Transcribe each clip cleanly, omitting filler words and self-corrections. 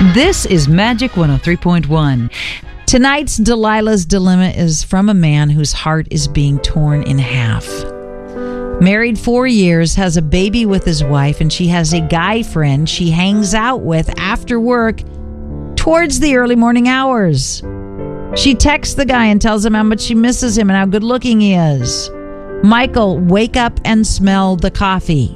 This is Magic 103.1. Tonight's Delilah's Dilemma is from a man whose heart is being torn in half. Married 4 years, has a baby with his wife, and she has a guy friend she hangs out with after work towards the early morning hours. She texts the guy and tells him how much she misses him and how good looking he is. Michael, wake up and smell the coffee.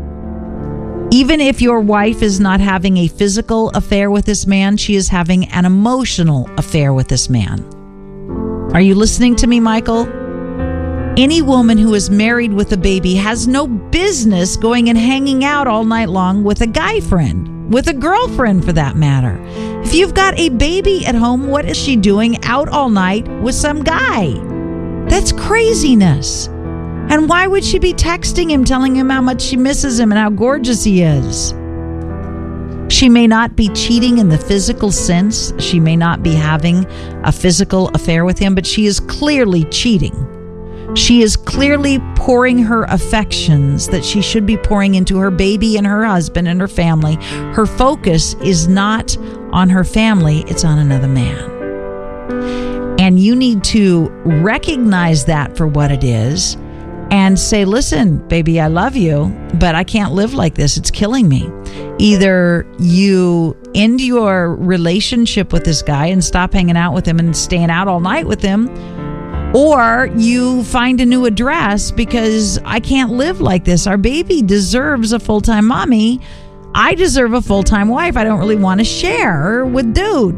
Even if your wife is not having a physical affair with this man, she is having an emotional affair with this man. Are you listening to me, Michael? Any woman who is married with a baby has no business going and hanging out all night long with a guy friend, with a girlfriend for that matter. If you've got a baby at home, what is she doing out all night with some guy? That's craziness. And why would she be texting him, telling him how much she misses him and how gorgeous he is? She may not be cheating in the physical sense. She may not be having a physical affair with him, but she is clearly cheating. She is clearly pouring her affections that she should be pouring into her baby and her husband and her family. Her focus is not on her family, it's on another man. And you need to recognize that for what it is and say, listen, baby, I love you, but I can't live like this. It's killing me. Either you end your relationship with this guy and stop hanging out with him and staying out all night with him, or you find a new address, because I can't live like this. Our baby deserves a full-time mommy. I deserve a full-time wife. I don't really want to share with dude.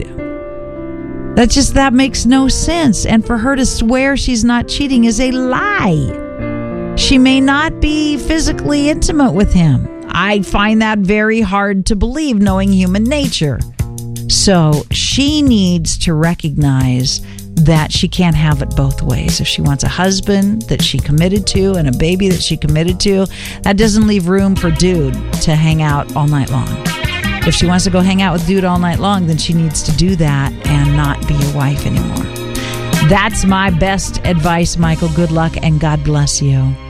That makes no sense. And for her to swear she's not cheating is a lie. She may not be physically intimate with him. I find that very hard to believe, knowing human nature. So she needs to recognize that she can't have it both ways. If she wants a husband that she committed to and a baby that she committed to, that doesn't leave room for dude to hang out all night long. If she wants to go hang out with dude all night long, then she needs to do that and not be your wife anymore. That's my best advice, Michael. Good luck and God bless you.